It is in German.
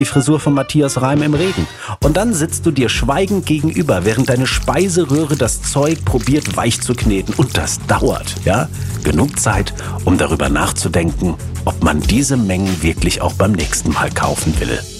Die Frisur von Matthias Reim im Regen. Und dann sitzt du dir schweigend gegenüber, während deine Speiseröhre das Zeug probiert weich zu kneten. Und das dauert, ja? Genug Zeit, um darüber nachzudenken, ob man diese Mengen wirklich auch beim nächsten Mal kaufen will.